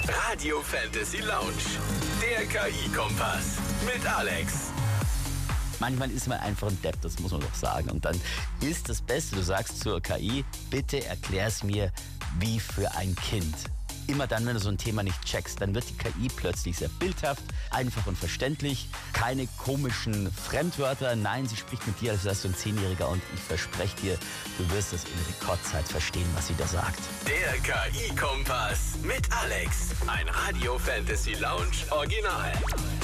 Radio Fantasy Lounge, der KI-Kompass mit Alex. Manchmal ist man einfach ein Depp, das muss man doch sagen. Und dann ist das Beste, du sagst zur KI, bitte erklär's mir wie für ein Kind. Immer dann, wenn du so ein Thema nicht checkst, dann wird die KI plötzlich sehr bildhaft, einfach und verständlich. Keine komischen Fremdwörter. Nein, sie spricht mit dir, als wärst du ein 10-Jähriger und ich verspreche dir, du wirst es in Rekordzeit verstehen, was sie da sagt. Der KI-Kompass mit Alex. Ein Radio Fantasy Lounge Original.